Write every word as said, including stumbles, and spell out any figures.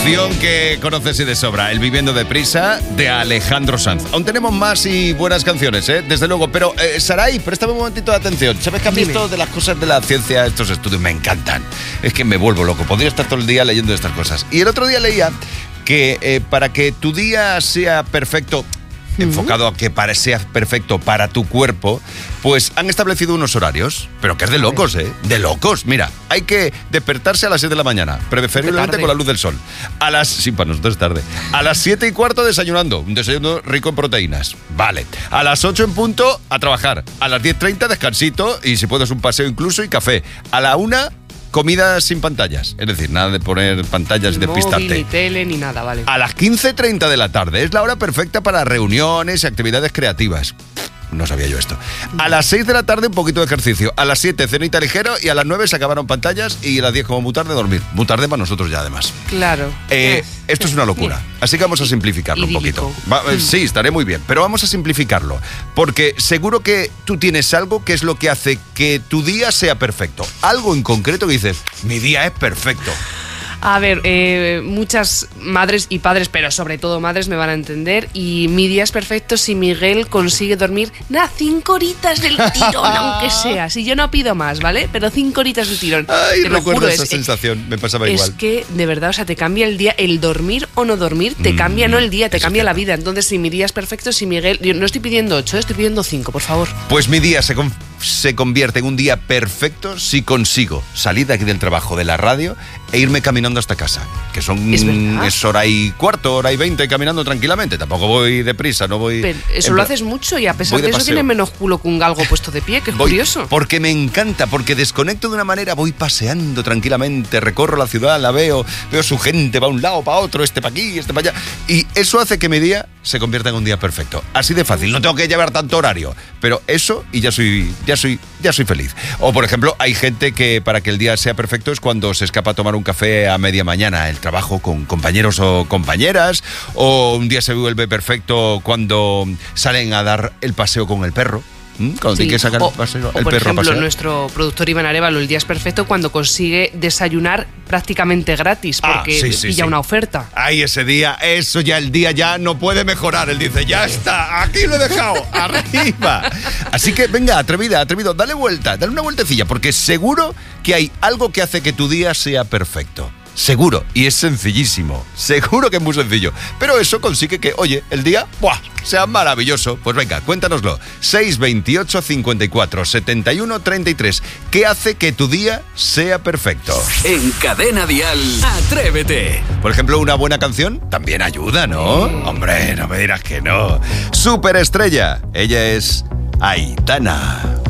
Canción que conoces y de sobra, El Viviendo Deprisa, de Alejandro Sanz. Aún tenemos más y buenas canciones, ¿eh? Desde luego. Pero, eh, Saray, préstame un momentito de atención. ¿Sabes que a mí esto de las cosas de la ciencia, estos estudios, me encantan? Es que me vuelvo loco. Podría estar todo el día leyendo estas cosas. Y el otro día leía que eh, para que tu día sea perfecto, enfocado a que para, sea perfecto para tu cuerpo, pues han establecido unos horarios, pero que es de locos, ¿eh? De locos. Mira, hay que despertarse a las seis de la mañana, preferiblemente con la luz del sol. A las... Sí, para nosotros es tarde. A las siete y cuarto desayunando, un desayuno rico en proteínas. Vale. A las ocho en punto a trabajar. A las diez treinta descansito y si puedes un paseo incluso y café. A la una... comida sin pantallas, es decir, nada de poner pantallas y despistarte. Móvil, ni tele, ni nada, vale. A las quince treinta de la tarde es la hora perfecta para reuniones y actividades creativas. No sabía yo esto. A las seis de la tarde un poquito de ejercicio. A las siete cenita ligero y a las nueve se acabaron pantallas y a las diez como muy tarde dormir. Muy tarde para nosotros ya además. Claro. Eh, esto es una locura. Así que vamos a simplificarlo un poquito. Va, sí, estaré muy bien. Pero vamos a simplificarlo. Porque seguro que tú tienes algo que es lo que hace que tu día sea perfecto. Algo en concreto que dices, mi día es perfecto. A ver, eh, muchas madres y padres, pero sobre todo madres me van a entender. Y mi día es perfecto si Miguel consigue dormir, nada, cinco horitas del tirón, aunque sea. Si yo no pido más, ¿vale? Pero cinco horitas del tirón. Ay, te lo recuerdo juro, esa es, sensación, me pasaba es igual. Es que, de verdad, o sea, te cambia el día, el dormir o no dormir, te mm, cambia no el día, te cambia la vida. Entonces, si mi día es perfecto, si Miguel... Yo no estoy pidiendo ocho, estoy pidiendo cinco, por favor. Pues mi día se, con, se convierte en un día perfecto si consigo salir de aquí del trabajo, de la radio, e irme caminando hasta casa. Que son es, es hora y cuarto, hora y veinte caminando tranquilamente. Tampoco voy deprisa, no voy... Pero eso lo haces mucho y a pesar de, de eso tiene menos culo que un galgo puesto de pie, que es voy, curioso. Porque me encanta, porque desconecto de una manera, voy paseando tranquilamente, recorro la ciudad, la veo, veo su gente, va a un lado, para otro, este para aquí, este para allá. Y eso hace que mi día se convierta en un día perfecto. Así de fácil, no tengo que llevar tanto horario. Pero eso y ya soy, ya soy, ya soy feliz. O por ejemplo, hay gente que para que el día sea perfecto es cuando se escapa a tomar un café a media mañana, el trabajo con compañeros o compañeras, o un día se vuelve perfecto cuando salen a dar el paseo con el perro. Cuando sí. Tiene que sacar o, el, paseo, o el por perro ejemplo, a pasear. Nuestro productor Iván Arévalo, el día es perfecto cuando consigue desayunar prácticamente gratis porque ah, sí, sí, pilla sí. una oferta. Ay, ese día, eso ya el día ya no puede mejorar. Él dice, ya está, aquí lo he dejado, arriba. Así que venga, atrevida, atrevido, dale vuelta, dale una vueltecilla, porque seguro que hay algo que hace que tu día sea perfecto. Seguro, y es sencillísimo. Seguro que es muy sencillo. Pero eso consigue que, oye, el día, ¡buah!, sea maravilloso. Pues venga, cuéntanoslo. seis veintiocho cincuenta y cuatro setenta y uno treinta y tres. ¿Qué hace que tu día sea perfecto? En Cadena Dial, Atrévete. Por ejemplo, una buena canción también ayuda, ¿no? Sí. Hombre, no me dirás que no. Superestrella. Ella es Aitana.